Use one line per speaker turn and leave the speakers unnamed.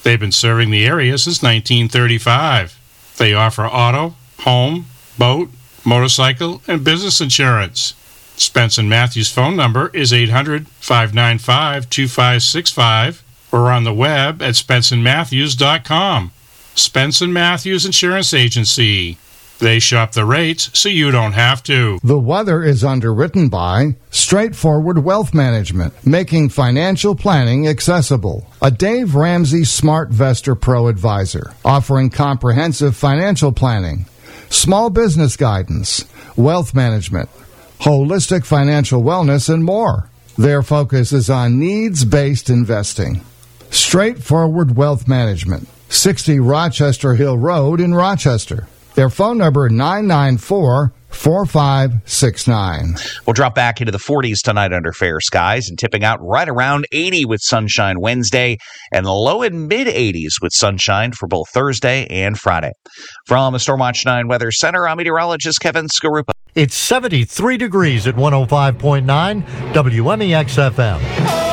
They've been serving the area since 1935. They offer auto, home, boat, motorcycle, and business insurance. Spence & Matthews' phone number is 800-595-2565 or on the web at spenceandmatthews.com. Spence & Matthews Insurance Agency. They shop the rates so you don't have to.
The weather is underwritten by Straightforward Wealth Management, making financial planning accessible. A Dave Ramsey Smart Vestor Pro advisor, offering comprehensive financial planning, small business guidance, wealth management, holistic financial wellness, and more. Their focus is on needs-based investing. Straightforward Wealth Management, 60 Rochester Hill Road in Rochester. Their phone number, 994-4569.
We'll drop back into the 40s tonight under fair skies and tipping out right around 80 with sunshine Wednesday and the low and mid-80s with sunshine for both Thursday and Friday. From the Stormwatch 9 Weather Center, I'm meteorologist Kevin Skarupa.
It's 73 degrees at 105.9 WMEX FM.